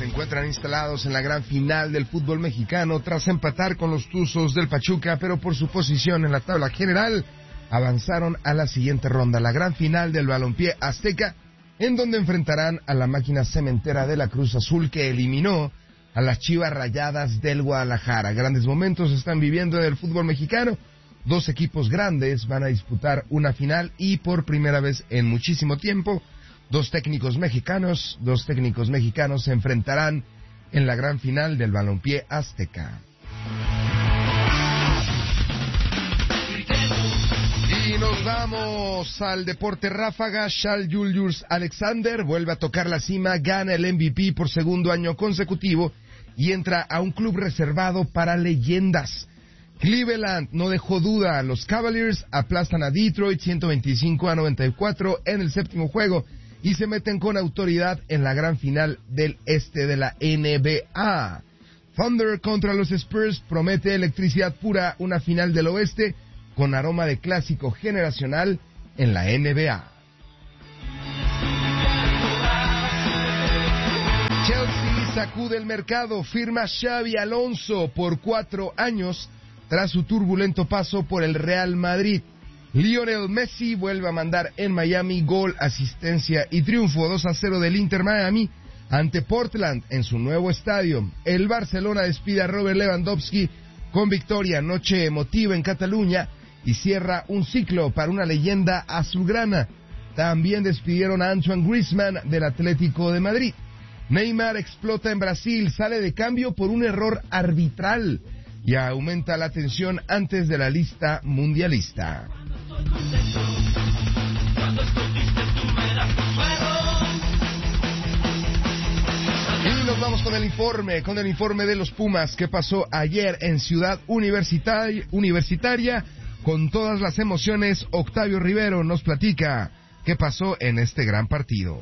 se encuentran instalados en la gran final del fútbol mexicano tras empatar con los Tuzos del Pachuca, pero por su posición en la tabla general avanzaron a la siguiente ronda, la gran final del balompié azteca, en donde enfrentarán a la máquina cementera de la Cruz Azul, que eliminó a las Chivas Rayadas del Guadalajara. Grandes momentos están viviendo en el fútbol mexicano. Dos equipos grandes van a disputar una final y por primera vez en muchísimo tiempo, dos técnicos mexicanos se enfrentarán en la gran final del balompié azteca. Y nos vamos al deporte ráfaga. Shai Gilgeous-Alexander vuelve a tocar la cima, gana el MVP por segundo año consecutivo y entra a un club reservado para leyendas. Cleveland no dejó duda, los Cavaliers aplastan a Detroit 125-94 en el séptimo juego y se meten con autoridad en la gran final del este de la NBA. Thunder contra los Spurs promete electricidad pura, una final del oeste con aroma de clásico generacional en la NBA. Chelsea sacude el mercado, firma Xabi Alonso por 4 años tras su turbulento paso por el Real Madrid. Lionel Messi vuelve a mandar en Miami gol, asistencia y triunfo 2-0 del Inter Miami ante Portland en su nuevo estadio. El Barcelona despide a Robert Lewandowski con victoria, noche emotiva en Cataluña y cierra un ciclo para una leyenda azulgrana. También despidieron a Antoine Griezmann del Atlético de Madrid. Neymar explota en Brasil, sale de cambio por un error arbitral y aumenta la tensión antes de la lista mundialista. Y nos vamos con el informe de los Pumas que pasó ayer en Ciudad Universitaria. Con todas las emociones, Octavio Rivero nos platica qué pasó en este gran partido.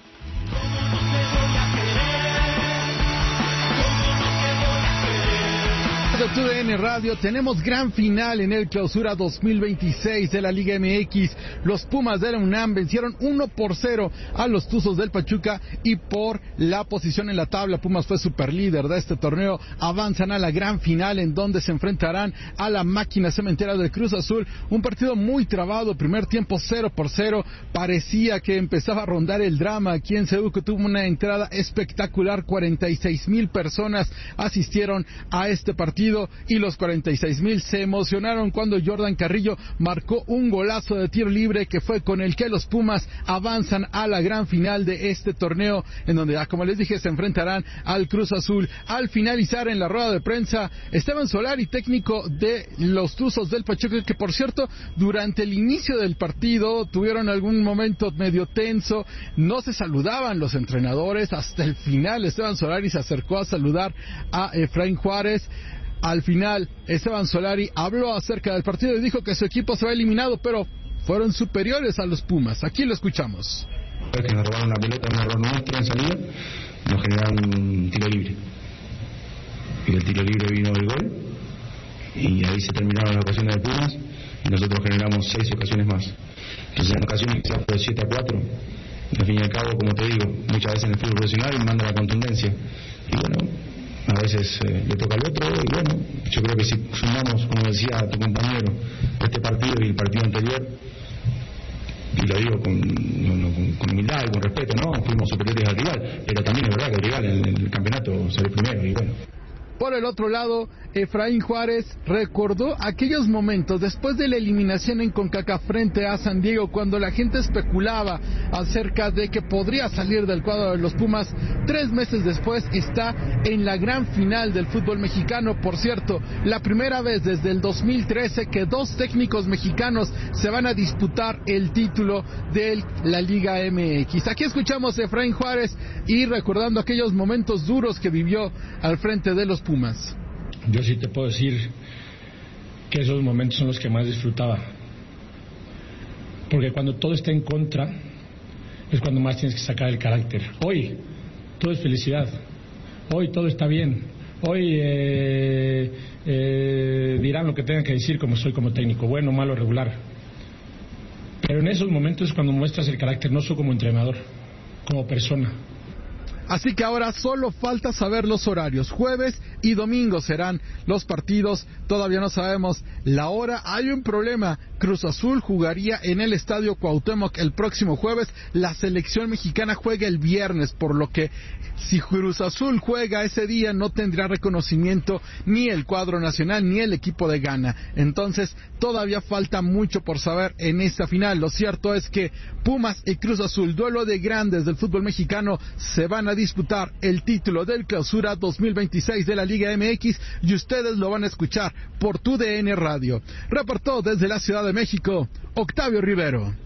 De TUDN Radio, tenemos gran final en el Clausura 2026 de la Liga MX. Los Pumas de la UNAM vencieron 1-0 a los Tuzos del Pachuca y por la posición en la tabla, Pumas fue superlíder de este torneo. Avanzan a la gran final en donde se enfrentarán a la máquina cementera del Cruz Azul. Un partido muy trabado, primer tiempo 0-0. Parecía que empezaba a rondar el drama aquí en CEU, que tuvo una entrada espectacular. 46,000 personas asistieron a este partido y los 46,000 se emocionaron cuando Jordan Carrillo marcó un golazo de tiro libre que fue con el que los Pumas avanzan a la gran final de este torneo, en donde, como les dije, se enfrentarán al Cruz Azul. Al finalizar en la rueda de prensa, Esteban Solari, técnico de los Tuzos del Pachuca, que por cierto, durante el inicio del partido tuvieron algún momento medio tenso, no se saludaban los entrenadores, hasta el final Esteban Solari se acercó a saludar a Efraín Juárez. Al final, Esteban Solari habló acerca del partido y dijo que su equipo se va eliminado, pero fueron superiores a los Pumas. Aquí lo escuchamos. Que nos robaron la pelota, un error nuestro en salida, nos generaron un tiro libre. Y del tiro libre vino el gol, y ahí se terminaron las ocasiones de Pumas, y nosotros generamos 6 ocasiones más. Entonces, en ocasiones quizás fue 7-4. Al fin y al cabo, como te digo, muchas veces en el fútbol profesional manda la contundencia. Y bueno, a veces le toca al otro, y bueno, yo creo que si sumamos, como decía tu compañero, este partido y el partido anterior, y lo digo con humildad y con respeto, no fuimos superiores al rival, pero también es verdad que el rival en el campeonato salió primero, y bueno. Por el otro lado, Efraín Juárez recordó aquellos momentos después de la eliminación en CONCACAF frente a San Diego, cuando la gente especulaba acerca de que podría salir del cuadro de los Pumas. 3 meses después está en la gran final del fútbol mexicano. Por cierto, la primera vez desde el 2013 que 2 técnicos mexicanos se van a disputar el título de la Liga MX. Aquí escuchamos a Efraín Juárez y recordando aquellos momentos duros que vivió al frente de los Pumas. Yo sí te puedo decir que esos momentos son los que más disfrutaba, porque cuando todo está en contra es cuando más tienes que sacar el carácter. Hoy todo es felicidad, hoy todo está bien, hoy dirán lo que tengan que decir como soy como técnico, bueno, malo, regular, pero en esos momentos es cuando muestras el carácter, no solo como entrenador, como persona. Así que ahora solo falta saber los horarios. Jueves y domingo serán los partidos. Todavía no sabemos la hora. Hay un problema. Cruz Azul jugaría en el Estadio Cuauhtémoc el próximo jueves. La selección mexicana juega el viernes, por lo que si Cruz Azul juega ese día no tendrá reconocimiento ni el cuadro nacional ni el equipo de Ghana. Entonces todavía falta mucho por saber en esta final. Lo cierto es que Pumas y Cruz Azul, duelo de grandes del fútbol mexicano, se van a disputar el título del Clausura 2026 de la Liga MX y ustedes lo van a escuchar por TUDN Radio. Reportó desde la Ciudad de México, Octavio Rivero.